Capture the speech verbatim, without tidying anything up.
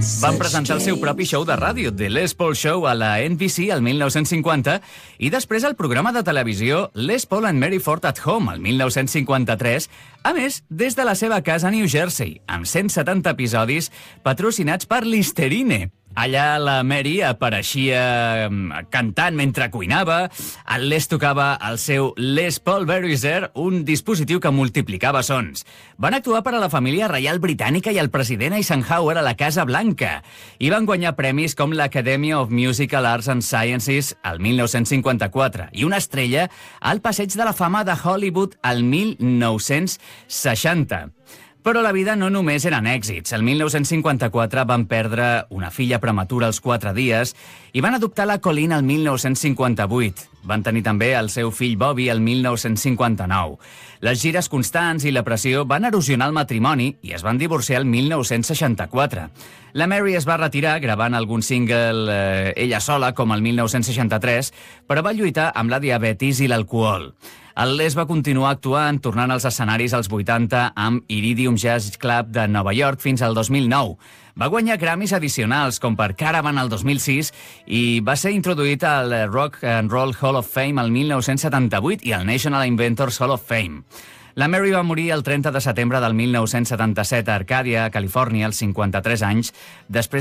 Van presentar el seu propi show de ràdio, The Les Paul Show, a la N B C el mil nou-cents cinquanta i després el programa de televisió Les Paul and Mary Ford at Home el mil nou-cents cinquanta-tres, a més, des de la seva casa a New Jersey, amb cent setanta episodis patrocinats per Listerine. Allà la Mary apareixia cantant mentre cuinava, el Les tocava el seu Les Paul Verisher, un dispositiu que multiplicava sons. Van actuar per a la família reial britànica i el president Eisenhower a la Casa Blanca i van guanyar premis com l'Academy of Musical Arts and Sciences el mil nou-cents cinquanta-quatre i una estrella al Passeig de la Fama de Hollywood el mil nou-cents seixanta. Però la vida no només eren èxits. El mil nou-cents cinquanta-quatre van perdre una filla prematura als quatre dies i van adoptar la Colleen el mil nou-cents cinquanta-vuit. Van tenir també el seu fill Bobby el mil nou-cents cinquanta-nou. Les gires constants i la pressió van erosionar el matrimoni i es van divorciar el mil nou-cents seixanta-quatre. La Mary es va retirar gravant algun single eh, ella sola, com el mil nou-cents seixanta-tres, però va lluitar amb la diabetis i l'alcohol. El Les va continuar actuant, tornant als escenaris als vuitanta amb Iridium Jazz Club de Nova York fins al dos mil nou. Va guanyar Grammys addicionals, com per Caravan al dos mil sis, i va ser introduït al Rock and Roll Hall of Fame el mil nou-cents setanta-vuit i al National Inventors Hall of Fame. La Mary va morir el trenta de setembre del mil nou-cents setanta-set a Arcàdia, Califòrnia, als cinquanta-tres anys, després